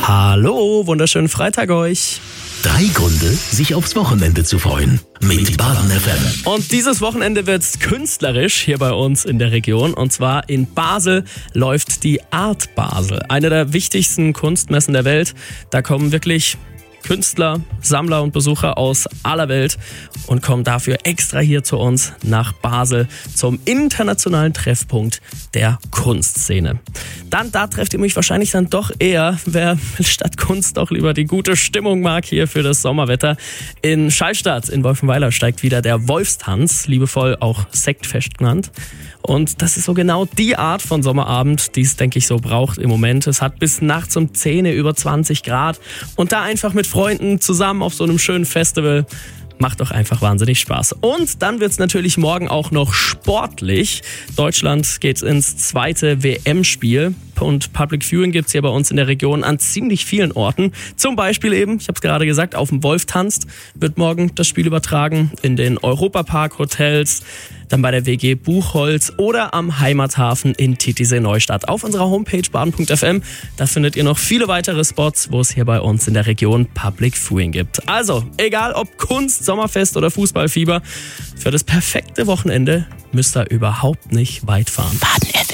Hallo, wunderschönen Freitag euch. 3 Gründe, sich aufs Wochenende zu freuen. Mit Baden FM. Und dieses Wochenende wird's künstlerisch hier bei uns in der Region. Und zwar in Basel läuft die Art Basel. Eine der wichtigsten Kunstmessen der Welt. Da kommen wirklich Künstler, Sammler und Besucher aus aller Welt und kommen dafür extra hier zu uns nach Basel zum internationalen Treffpunkt der Kunstszene. Da trefft ihr mich wahrscheinlich dann doch eher, wer statt Kunst auch lieber die gute Stimmung mag hier für das Sommerwetter. In Schallstadt in Wolfenweiler steigt wieder der Wolfstanz, liebevoll auch Sektfest genannt. Und das ist so genau die Art von Sommerabend, die es, denke ich, so braucht im Moment. Es hat bis nachts um 10 über 20 Grad. Und da einfach mit Freunden zusammen auf so einem schönen Festival macht doch einfach wahnsinnig Spaß. Und dann wird's natürlich morgen auch noch sportlich. Deutschland geht ins 2. WM-Spiel. Und Public Viewing gibt's hier bei uns in der Region an ziemlich vielen Orten. Zum Beispiel eben, ich habe es gerade gesagt, auf dem Wolf tanzt wird morgen das Spiel übertragen. In den Europapark-Hotels, dann bei der WG Buchholz oder am Heimathafen in Titisee-Neustadt. Auf unserer Homepage baden.fm, da findet ihr noch viele weitere Spots, wo es hier bei uns in der Region Public Viewing gibt. Also, egal ob Kunst, Sommerfest oder Fußballfieber, für das perfekte Wochenende müsst ihr überhaupt nicht weit fahren. Baden FM.